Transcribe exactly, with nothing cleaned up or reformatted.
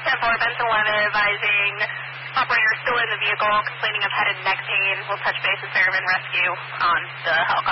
ten four, Benson eleven, advising operator still in the vehicle, complaining of head and neck pain. We'll touch base with Fairman Rescue on the helicopter.